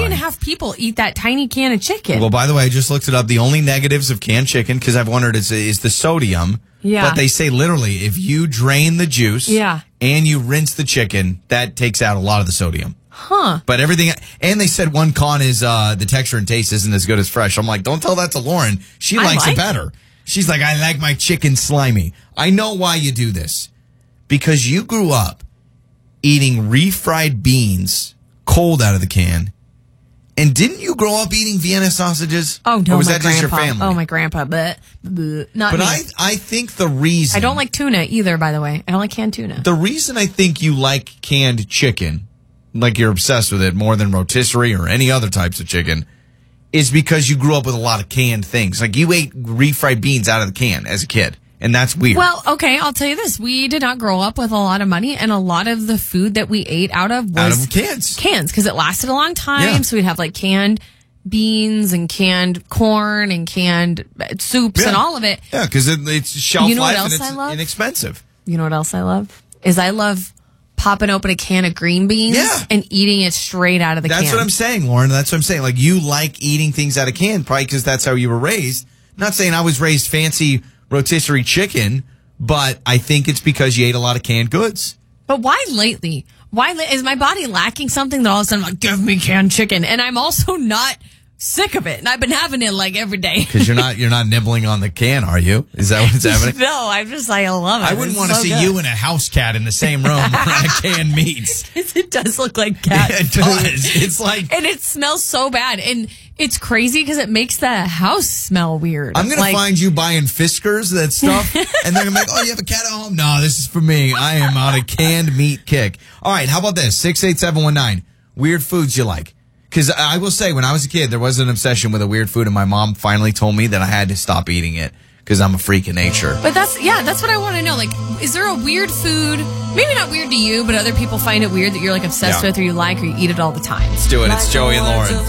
1.5 people eat that tiny can of chicken. Well, by the way, I just looked it up. The only negatives of canned chicken, because I've wondered, is the sodium. Yeah. But they say literally, if you drain the juice and you rinse the chicken, that takes out a lot of the sodium. Huh. But everything, and they said one con is the texture and taste isn't as good as fresh. I'm like, don't tell that to Lauren. She likes it better. She's like, I like my chicken slimy. I know why you do this. Because you grew up eating refried beans cold out of the can. And didn't you grow up eating Vienna sausages? Oh, no, or was my that grandpa. just your family? Oh, my grandpa. Not but me. I think the reason... I don't like tuna either, by the way. I don't like canned tuna. The reason I think you like canned chicken, like you're obsessed with it more than rotisserie or any other types of chicken, is because you grew up with a lot of canned things. Like you ate refried beans out of the can as a kid. And that's weird. Well, okay, I'll tell you this. We did not grow up with a lot of money, and a lot of the food that we ate out of cans. Cans, because it lasted a long time. Yeah. So we'd have like canned beans and canned corn and canned soups and all of it. Yeah, because it's shelf life and it's love? inexpensive. You know what else I love? I love popping open a can of green beans and eating it straight out of the can. That's what I'm saying, Lauren. That's what I'm saying. Like, you like eating things out of can, probably because that's how you were raised. Not saying I was raised fancy rotisserie chicken, but I think it's because you ate a lot of canned goods. But why lately? Is my body lacking something that all of a sudden I'm like, give me canned chicken? And I'm also not sick of it. And I've been having it like every day. Because you're not nibbling on the can, are you? Is that what's happening? No, I love it. I wouldn't want to see you and a house cat in the same room around canned meats. It does look like cat It food. does. It's like... And it smells so bad. And it's crazy because it makes the house smell weird. I'm going to find you buying Fiskars, that stuff, and they're going to be like, oh, you have a cat at home? No, this is for me. I am on a canned meat kick. All right, how about this? 68719. Weird foods you like. Because I will say, when I was a kid, there was an obsession with a weird food, and my mom finally told me that I had to stop eating it because I'm a freak of nature. But that's what I want to know. Like, is there a weird food, maybe not weird to you, but other people find it weird that you're like obsessed with or you like or you eat it all the time? Let's do it. It's Joey and Lauren.